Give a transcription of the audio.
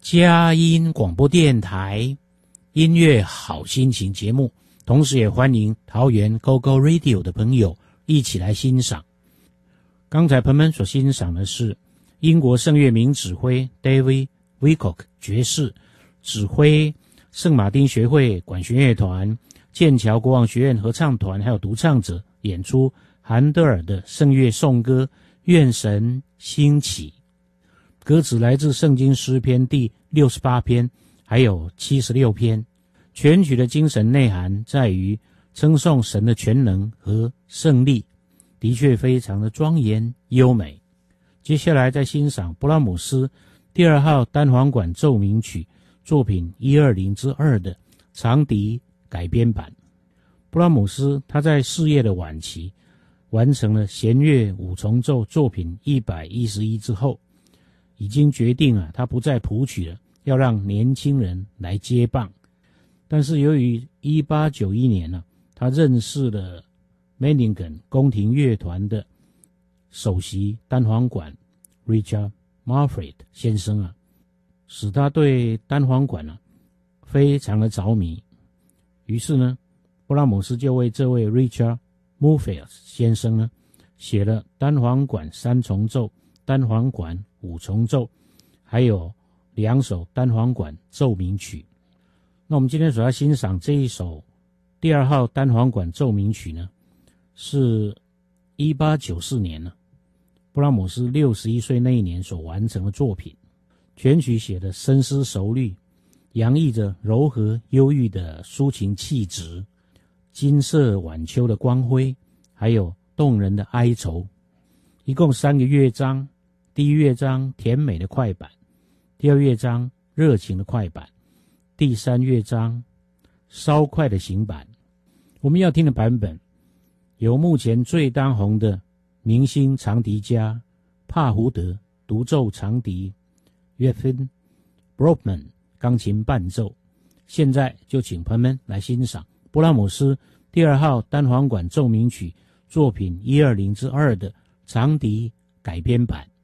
佳音广播电台音乐好心情节目，同时也欢迎桃园 GoGo Radio 的朋友一起来欣赏。刚才朋友们所欣赏的是英国圣乐名指挥 David Wilcock 爵士指挥圣马丁学会管弦乐团、剑桥国王学院合唱团还有独唱者演出韩德尔的圣乐颂歌愿神兴起。歌词来自圣经诗篇第68篇还有76篇。全曲的精神内涵在于称颂神的全能和胜利，的确非常的庄严优美。接下来再欣赏布拉姆斯第2号单簧管奏鸣曲作品120之2的长笛改编版。布拉姆斯他在事业的晚期完成了弦乐五重奏作品111之后，已经决定他不再谱曲了，要让年轻人来接棒。但是由于1891年他认识了 Meiningen 宫廷乐团的首席单簧管 Richard Marfrid 先生使他对单簧管非常的着迷。于是布拉姆斯就为这位 Richard Marfrid 先生写了单簧管3重奏、单簧管5重奏，还有2首单簧管奏鸣曲。那我们今天所要欣赏这一首第2号单簧管奏鸣曲是1894年布拉姆斯61岁那一年所完成的作品。全曲写得深思熟虑，洋溢着柔和忧郁的抒情气质，金色晚秋的光辉，还有动人的哀愁。一共3个乐章，第一乐章甜美的快板，第二乐章热情的快板，第3乐章稍快的行板。我们要听的版本由目前最当红的明星长笛家帕胡德独奏长笛，约芬 Brokman 钢琴伴奏。现在就请朋友们来欣赏布拉姆斯第2号单簧管奏鸣曲作品120之2的长笛改编版。